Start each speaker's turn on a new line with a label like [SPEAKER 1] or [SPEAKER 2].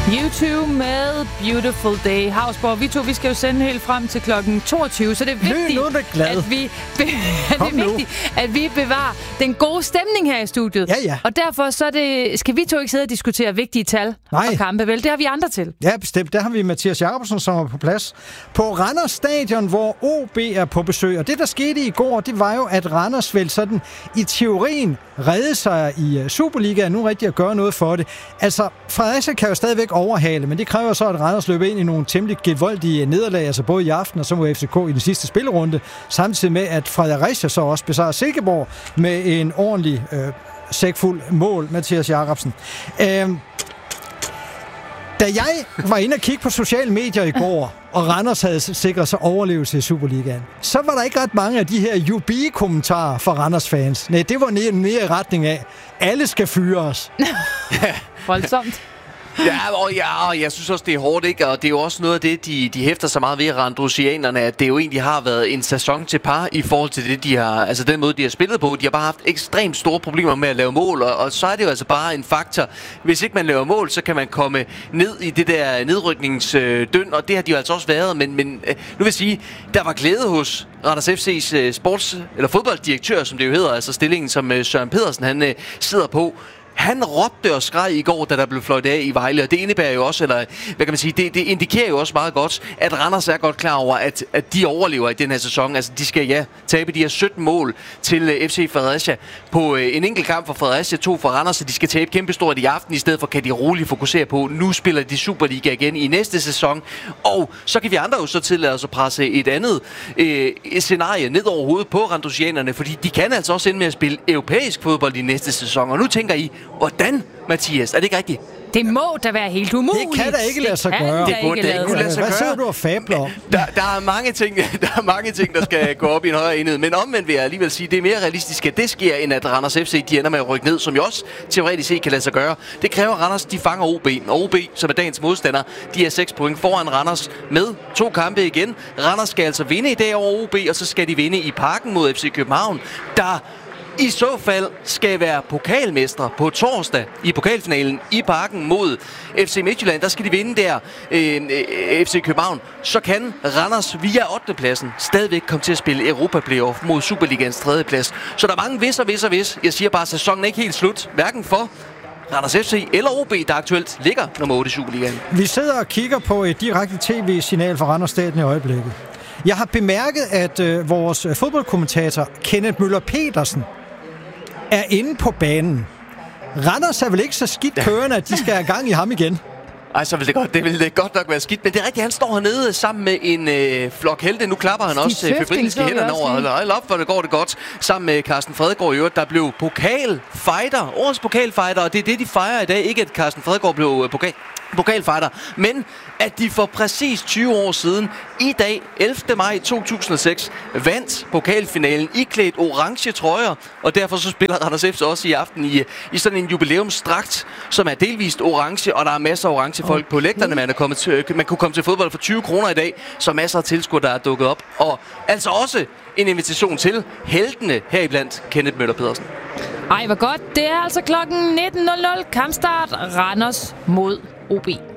[SPEAKER 1] YouTube med Beautiful Day. Hausborg, vi skal jo sende helt frem til klokken 22, så det er vigtigt, at vi bevarer den gode stemning her i studiet.
[SPEAKER 2] Ja.
[SPEAKER 1] Og derfor skal vi to ikke sidde og diskutere vigtige tal og kampe, vel? Det har vi andre til.
[SPEAKER 2] Ja, bestemt. Der har vi Mathias Jacobsen, som er på plads på Randers Stadion, hvor OB er på besøg. Og det, der skete i går, det var jo, at Randers vel sådan i teorien redde sig i Superligaen, nu rigtig at gøre noget for det. Altså, Fredericia kan jo stadigvæk overhale, men det kræver så, at Randers løber ind i nogle temmelig gevoldige nederlag, altså både i aften og så mod FCK i den sidste spillerunde, samtidig med, at Fredericia så også besejrer Silkeborg med en ordentlig sækfuld mål, Mathias Jacobsen. Da jeg var inde og kigge på sociale medier i går, og Randers havde sikret sig overlevelse i Superligaen, så var der ikke ret mange af de her UB-kommentarer fra Randers-fans. Nej, det var mere i retning af, alle skal fyre os.
[SPEAKER 1] Voldsomt.
[SPEAKER 3] Ja, jeg synes også, det er hårdt, ikke? Og det er jo også noget af det, de hæfter sig meget ved, randrusianerne, at det jo egentlig har været en sæson til par i forhold til det, de har, altså den måde, de har spillet på. De har bare haft ekstremt store problemer med at lave mål, og så er det jo altså bare en faktor. Hvis ikke man laver mål, så kan man komme ned i det der nedrykningsdøn, og det har de jo altså også været. Men nu vil jeg sige, der var glæde hos Randers FC's fodbolddirektør, som det jo hedder, altså stillingen, som Søren Pedersen han sidder på. Han råbte og skreg i går, da der blev fløjt af i Vejle, og det indebærer jo også, eller hvad kan man sige, det indikerer jo også meget godt, at Randers er godt klar over, at de overlever i den her sæson. Altså, de skal tabe de her 17 mål til FC Fredericia på en enkelt kamp for Fredericia, 2 for Randers, så de skal tabe kæmpestort i aften, i stedet for kan de roligt fokusere på, nu spiller de Superliga igen i næste sæson, og så kan vi andre jo så tillade os at presse et andet scenarie ned over hovedet på randrusianerne, fordi de kan altså også ende med at spille europæisk fodbold i næste sæson, og nu tænker I, hvordan, Mathias? Er det ikke rigtigt?
[SPEAKER 1] Det må da være helt umuligt.
[SPEAKER 2] Det kan da ikke lade sig gøre.
[SPEAKER 3] Det burde da ikke kunne lade sig gøre.
[SPEAKER 2] Hvad sidder du og fabler om?
[SPEAKER 3] Der er mange ting, der skal gå op i en højere enhed. Men omvendt vil jeg alligevel sige, det er mere realistisk, at det sker, end at Randers FC de ender med at rykke ned, som jo også teoretisk set kan lade sig gøre. Det kræver, at Randers de fanger OB. Og OB, som er dagens modstander, de er 6 point foran Randers med 2 kampe igen. Randers skal altså vinde i dag over OB, og så skal de vinde i Parken mod FC København, der i så fald skal være pokalmestre på torsdag i pokalfinalen i Parken mod FC Midtjylland. Der skal de vinde der FC København. Så kan Randers via 8. pladsen stadigvæk komme til at spille Europa-playoff mod Superligans 3. plads. Så der er mange hvis. Jeg siger bare, at sæsonen er ikke helt slut. Hverken for Randers FC eller OB, der aktuelt ligger nummer 8 i Superligaen.
[SPEAKER 2] Vi sidder og kigger på et direkte tv-signal fra Randers Stadion i øjeblikket. Jeg har bemærket, at vores fodboldkommentator Kenneth Møller Petersen er inde på banen. Randers er vel ikke så skidt kørende, at de skal have gang i ham igen?
[SPEAKER 3] Ej, så vil det godt nok være skidt. Men det er rigtigt, han står hernede sammen med en flok helte. Nu klapper han også febrilske hænderne over. Hold op, for det går det godt. Sammen med Carsten Fredgaard i øvrigt, der blev pokalfighter. Årets pokalfighter, og det er det, de fejrer i dag. Ikke at Carsten Fredgaard blev pokalfighter, men at de for præcis 20 år siden, i dag, 11. maj 2006, vandt pokalfinalen iklædt orange trøjer, og derfor så spiller Randers FC også i aften i sådan en jubilæumsdragt, som er delvist orange, og der er masser af orange folk på lægterne. Man kunne komme til fodbold for 20 kroner i dag, så masser af tilskuere, der er dukket op, og altså også en invitation til heltene heriblandt Kenneth Møller Pedersen.
[SPEAKER 1] Ej, hvor godt. Det er altså klokken 19.00. Kampstart Randers mod OB.